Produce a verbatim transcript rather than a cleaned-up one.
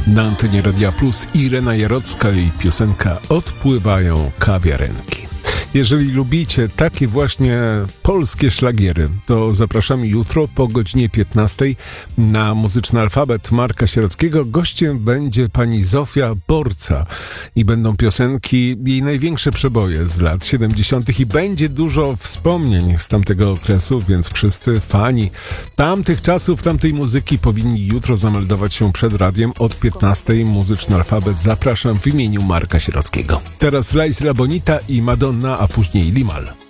Na antenie Radia Plus Irena Jarocka i piosenka Odpływają kawiarenki. Jeżeli lubicie takie właśnie polskie szlagiery, to zapraszamy jutro po godzinie piętnastej na Muzyczny Alfabet Marka Sierockiego. Gościem będzie pani Zofia Borca i będą piosenki, jej największe przeboje z lat siedemdziesiątych i będzie dużo wspomnień z tamtego okresu, więc wszyscy fani tamtych czasów, tamtej muzyki powinni jutro zameldować się przed radiem od piętnastej. Muzyczny Alfabet zapraszam w imieniu Marka Sierockiego. Teraz La Isla Bonita i Madonna, a później Limal.